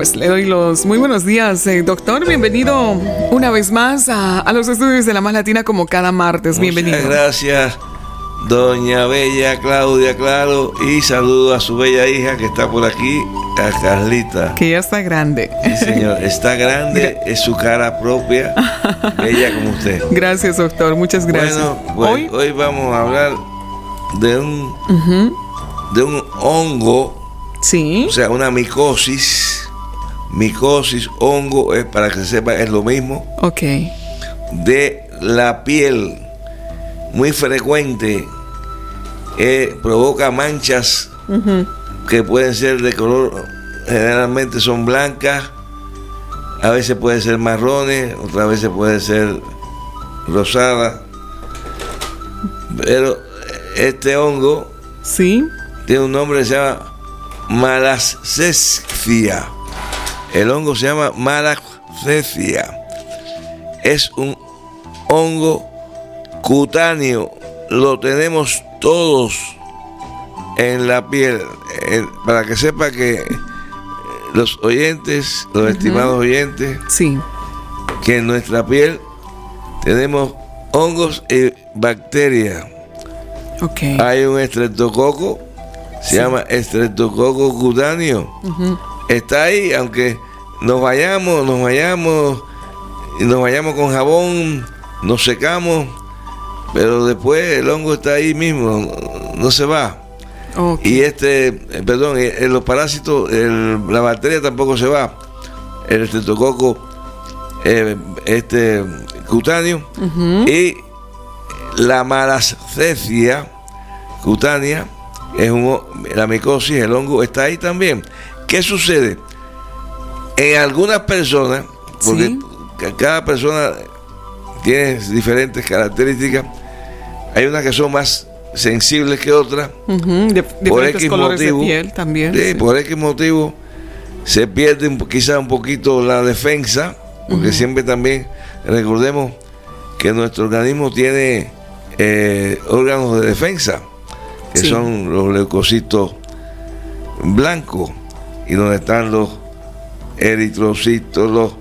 pues le doy los muy buenos días, doctor. Bienvenido una vez más a los estudios de La Más Latina como cada martes. Bienvenido. Muchas gracias, doña Bella Claudia Claro, y saludo a su bella hija que está por aquí, a Carlita. Que ya está grande. Sí, señor, está grande, es su cara propia, bella como usted. Gracias, doctor, muchas gracias. Bueno, hoy vamos a hablar de un hongo, sí, o sea, una micosis. Micosis, hongo, para que se sepa, es lo mismo. Ok. De la piel, muy frecuente, provoca manchas que pueden ser de color, generalmente son blancas, a veces pueden ser marrones, otras veces pueden ser rosadas, pero este hongo sí tiene un nombre que se llama Malassezia. El hongo se llama Malassezia. Es un hongo cutáneo, lo tenemos todos en la piel. Para que sepa que los oyentes, los estimados oyentes, sí, que en nuestra piel tenemos hongos y bacterias. Ok. Hay un estreptococo, se llama estreptococo cutáneo. Está ahí, aunque nos vayamos con jabón, nos secamos, pero después el hongo está ahí mismo, no se va. Okay. Y los parásitos, la bacteria tampoco se va. El estreptococo cutáneo y la Malassezia cutánea es la micosis, el hongo está ahí también. ¿Qué sucede? En algunas personas, porque cada persona tiene diferentes características, hay unas que son más sensibles que otras, por X colores motivo, de piel también. Sí. Por X motivo se pierde quizás un poquito la defensa, porque siempre también recordemos que nuestro organismo tiene órganos de defensa, que son los leucocitos blancos, y donde están los eritrocitos,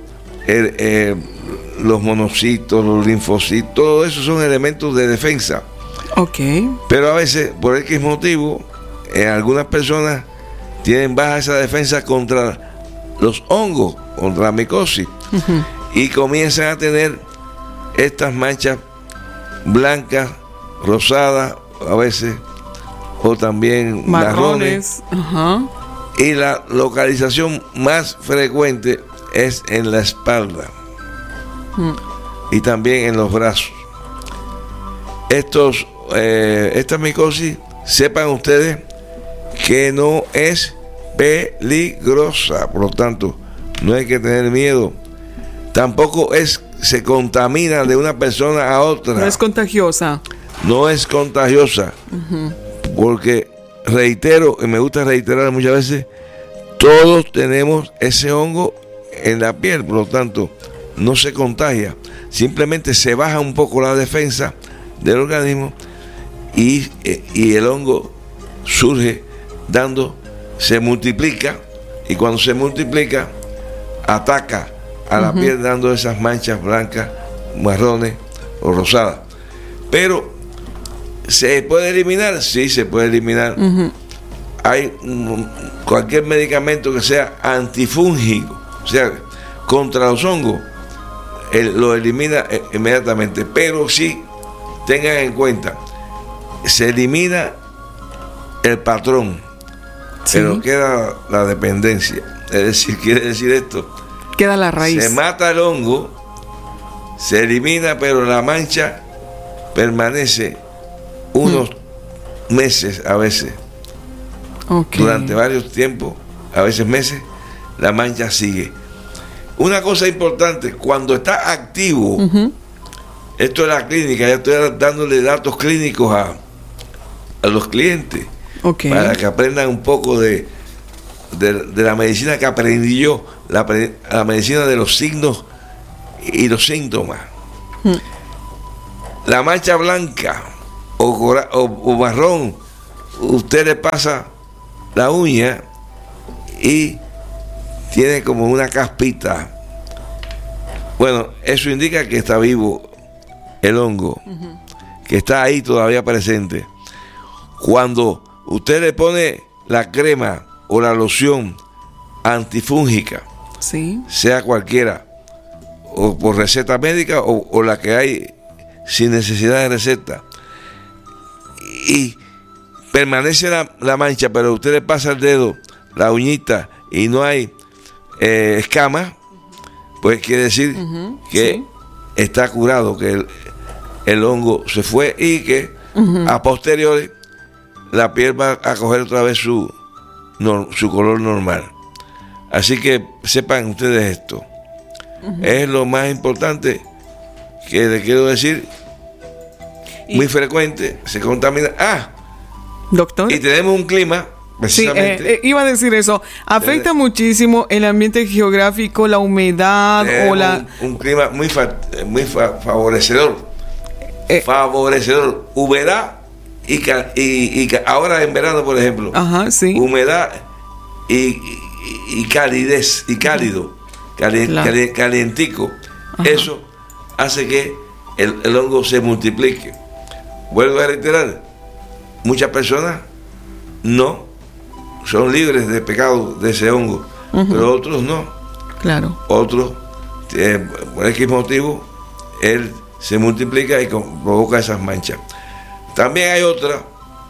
los monocitos, los linfocitos, todo eso son elementos de defensa. Ok. Pero a veces, por X motivo, algunas personas tienen baja esa defensa contra los hongos, contra la micosis, y comienzan a tener estas manchas blancas, rosadas, a veces, o también marrones. Y la localización más frecuente es en la espalda y también en los brazos. Esta micosis, sepan ustedes que no es peligrosa, por lo tanto, no hay que tener miedo. Tampoco se contamina de una persona a otra. No es contagiosa. No es contagiosa, porque reitero, y me gusta reiterar muchas veces, todos tenemos ese hongo en la piel, por lo tanto, no se contagia. Simplemente se baja un poco la defensa del organismo y el hongo surge se multiplica, y cuando se multiplica, ataca a la piel dando esas manchas blancas, marrones o rosadas. Pero ¿se puede eliminar? Sí, se puede eliminar. Hay cualquier medicamento que sea antifúngico, o sea, contra los hongos, lo elimina inmediatamente. Pero sí, tengan en cuenta, se elimina el patrón, pero queda la dependencia. Es decir, quiere decir esto, queda la raíz. Se mata el hongo, se elimina, pero la mancha permanece unos meses a veces. Durante varios tiempos, a veces meses, la mancha sigue. Una cosa importante, cuando está activo, esto es la clínica, ya estoy dándole datos clínicos a los clientes, para que aprendan un poco de la medicina que aprendí yo, la medicina de los signos y los síntomas. La mancha blanca o marrón, usted le pasa la uña y tiene como una caspita. Bueno, eso indica que está vivo el hongo, que está ahí todavía presente. Cuando usted le pone la crema o la loción antifúngica, Sí. sea cualquiera, o por receta médica o la que hay sin necesidad de receta, y permanece la mancha, pero usted le pasa el dedo, la uñita, y no hay escamas, pues quiere decir que sí. está curado, que el hongo se fue y que a posteriori la piel va a coger otra vez su color normal. Así que sepan ustedes esto. Es lo más importante que les quiero decir. Muy frecuente, se contamina. Doctor. Y tenemos un clima, precisamente. Sí, iba a decir eso. Afecta muchísimo el ambiente geográfico, la humedad o la... Un clima muy favorecedor. Favorecedor. Humedad y ahora en verano, por ejemplo. Ajá, sí. Humedad y calidez y cálido. Calientico. Ajá. Eso hace que el hongo se multiplique. Vuelvo a reiterar, muchas personas no son libres de pecado de ese hongo, pero otros no. Claro. Otros, por X motivo, él se multiplica y provoca esas manchas. También hay otra,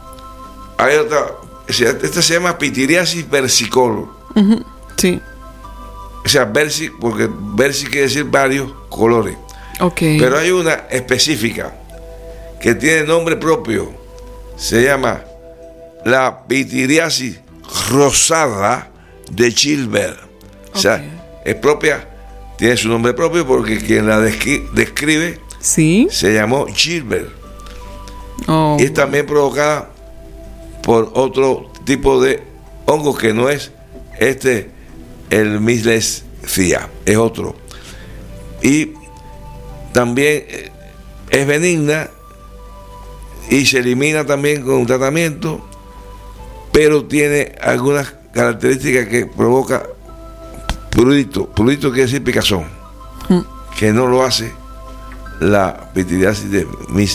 esta se llama pitiriasis versicolor. Sí. O sea, porque versi quiere decir varios colores. Okay. Pero hay una específica que tiene nombre propio, se llama la pitiriasis rosada de Gilbert. O sea, es propia, tiene su nombre propio porque quien la describe ¿sí? se llamó Gilbert. Y es también provocada por otro tipo de hongo que no es el Mislesia, es otro. Y también es benigna y se elimina también con un tratamiento, pero tiene algunas características que provoca prurito. Prurito quiere decir picazón, que no lo hace la pitiriasis de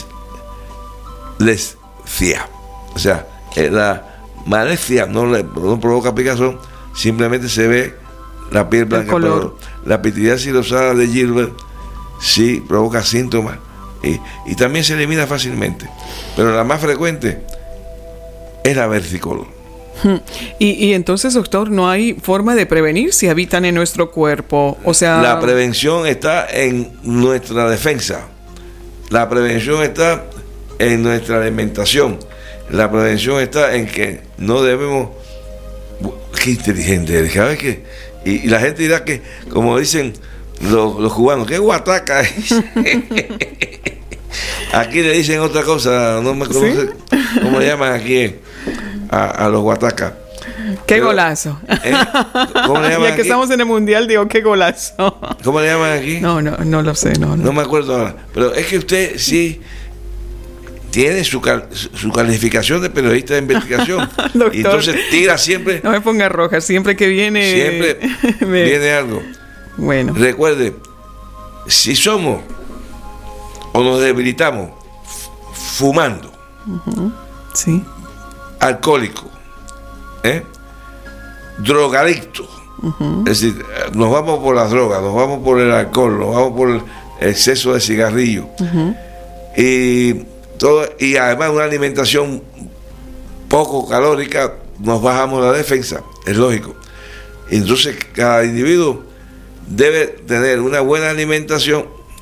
Mislesia. O sea, la malecia no provoca picazón, simplemente se ve la piel blanca. Pero la pitiriasis rosada de Gilbert sí provoca síntomas y también se elimina fácilmente, pero la más frecuente es la versicolor. Y entonces, doctor, no hay forma de prevenir si habitan en nuestro cuerpo. O sea, la prevención está en nuestra defensa, la prevención está en nuestra alimentación, la prevención está en que no debemos... Qué inteligente, ¿sabes qué? Y la gente dirá que, como dicen los cubanos, ¿qué guataca es? Aquí le dicen otra cosa, no me conoce, ¿sí? ¿Cómo le llaman aquí a los guatacas? ¡Qué golazo! ¿Cómo le llaman ya que aquí? Estamos en el mundial, digo, ¡qué golazo! ¿Cómo le llaman aquí? No lo sé, no me acuerdo ahora. Pero es que usted sí tiene su calificación de periodista de investigación. Y entonces tira siempre. No me ponga roja, siempre que viene. Siempre viene algo. Bueno. Recuerde, si somos o nos debilitamos fumando, sí, alcohólico, drogadicto, es decir, nos vamos por las drogas, nos vamos por el alcohol, nos vamos por el exceso de cigarrillo, y además una alimentación poco calórica, nos bajamos la defensa, es lógico. Entonces cada individuo debe tener una buena alimentación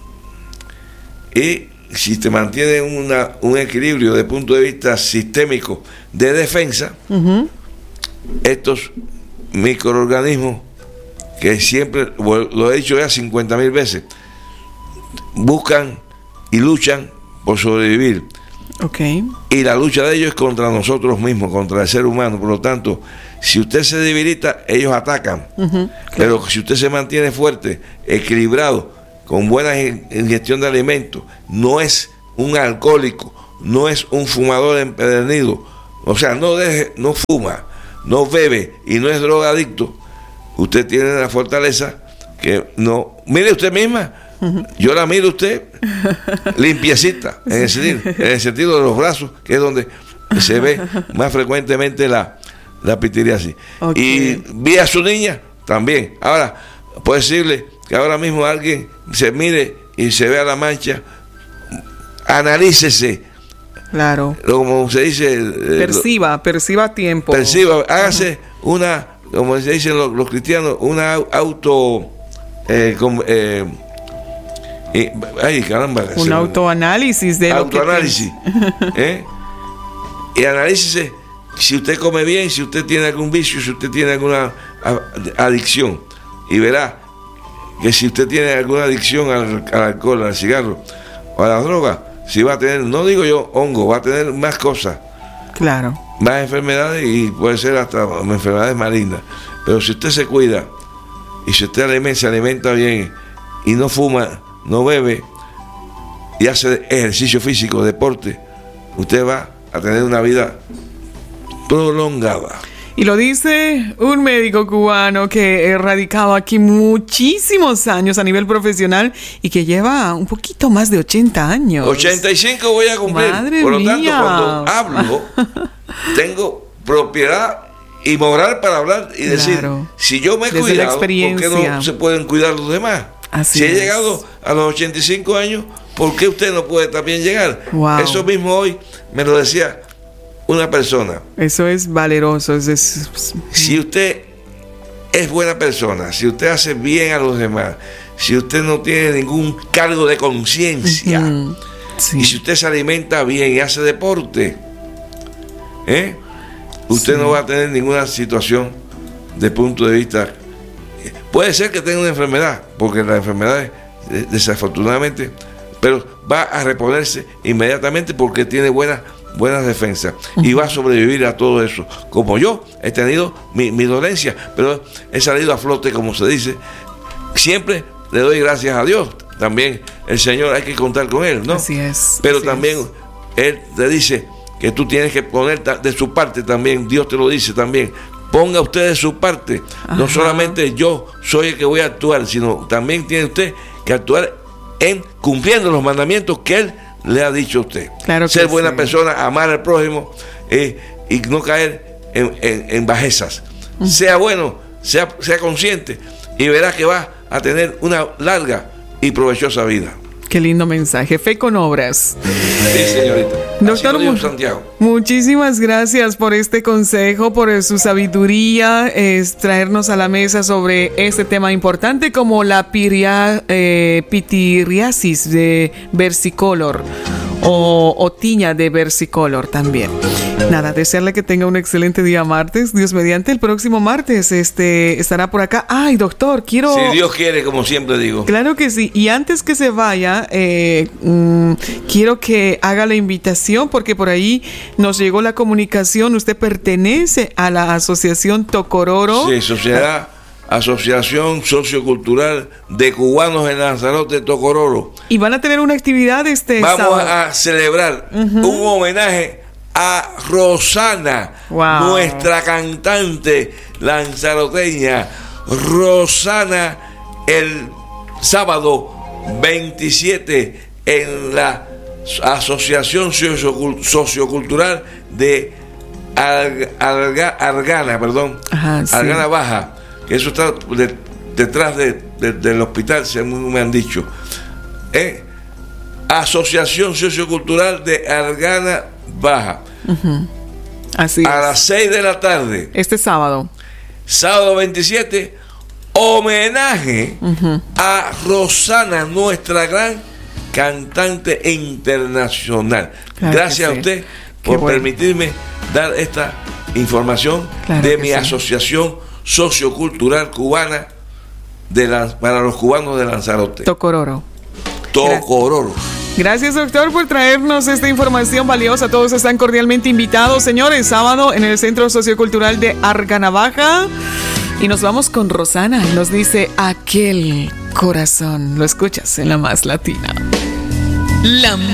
y si te mantiene un equilibrio desde el punto de vista sistémico de defensa, estos microorganismos que siempre, lo he dicho ya 50,000 veces, buscan y luchan por sobrevivir. Y la lucha de ellos es contra nosotros mismos, contra el ser humano. Por lo tanto, si usted se debilita, ellos atacan. Claro. Pero si usted se mantiene fuerte, equilibrado, con buena ingestión de alimentos, no es un alcohólico, no es un fumador empedernido, o sea, no fuma, no bebe y no es drogadicto, usted tiene la fortaleza que no... Mire usted misma, yo la miro usted limpiecita, en el sentido de los brazos, que es donde se ve más frecuentemente la pitiriasis. Okay. Y vi a su niña también. Ahora, puedo decirle que ahora mismo alguien se mire y se vea la mancha, analícese. Claro. Como se dice... perciba a tiempo. Hágase una, como se dicen los cristianos, una auto... ay, caramba. Un autoanálisis de autoanálisis. Y analícese si usted come bien, si usted tiene algún vicio, si usted tiene alguna adicción. Y verá que si usted tiene alguna adicción al alcohol, al cigarro o a la droga, si va a tener, no digo yo hongo, va a tener más cosas. Claro. Más enfermedades y puede ser hasta enfermedades malignas. Pero si usted se cuida y si usted se alimenta bien y no fuma, no bebe y hace ejercicio físico, deporte, usted va a tener una vida prolongada. Y lo dice un médico cubano que ha radicado aquí muchísimos años a nivel profesional y que lleva un poquito más de 80 años. 85 voy a cumplir. Madre Por lo mía. tanto, cuando hablo, tengo propiedad y moral para hablar y decir, Claro. si yo me he Desde la cuidado, ¿por qué experiencia. no se pueden cuidar los demás? Así Si he es. llegado a los 85 años, ¿por qué usted no puede también llegar? Wow. Eso mismo hoy me lo decía una persona. Eso es valeroso. Si usted es buena persona, si usted hace bien a los demás, si usted no tiene ningún cargo de conciencia, Sí. y si usted se alimenta bien y hace deporte, usted Sí. no va a tener ninguna situación de punto de vista. Puede ser que tenga una enfermedad, porque la enfermedad desafortunadamente, pero va a reponerse inmediatamente porque tiene buenas defensas y va a sobrevivir a todo eso. Como yo he tenido mi dolencia, pero he salido a flote, como se dice. Siempre le doy gracias a Dios. También el Señor hay que contar con Él, ¿no? Así es. Pero así también es. Él te dice que tú tienes que poner de su parte también. Dios te lo dice también. Ponga usted de su parte. Ajá. No solamente yo soy el que voy a actuar, sino también tiene usted que actuar en cumpliendo los mandamientos que Él le ha dicho a usted. Claro que ser buena sí. persona, amar al prójimo y no caer en bajezas. Sea bueno, sea consciente y verá que va a tener una larga y provechosa vida. Qué lindo mensaje. Fe con obras. Sí, señorita. Doctor, Así lo dijo Santiago. muchísimas gracias por este consejo, por su sabiduría, traernos a la mesa sobre este tema importante como la pitiriasis de versicolor o tiña de versicolor también. Nada, desearle que tenga un excelente día martes. Dios mediante, el próximo martes estará por acá. Ay, doctor, quiero... Si Dios quiere, como siempre digo. Claro que sí. Y antes que se vaya, quiero que haga la invitación porque por ahí nos llegó la comunicación. Usted pertenece a la asociación Tocororo. Sí, Asociación Sociocultural de Cubanos en Lanzarote, Tocororo. Y van a tener una actividad Vamos sábado. a celebrar un homenaje a Rosana, Wow. nuestra cantante lanzaroteña. Rosana, el sábado 27 en la Asociación Sociocultural de Argana, Ajá, sí. Argana Baja, que eso está detrás del hospital, según me han dicho. Asociación Sociocultural de Argana Baja. Así A es. las 6 de la tarde, Este sábado. sábado 27, homenaje a Rosana, nuestra gran cantante internacional. Claro Gracias que a sí. usted Qué por bueno. permitirme dar esta información Claro de que mi sí. asociación sociocultural cubana para los cubanos de Lanzarote. Tocororo. Tocororo. Gracias, doctor, por traernos esta información valiosa. Todos están cordialmente invitados, señores. Sábado en el Centro Sociocultural de Argana Baja. Y nos vamos con Rosana. Nos dice aquel corazón. Lo escuchas en La Más Latina. La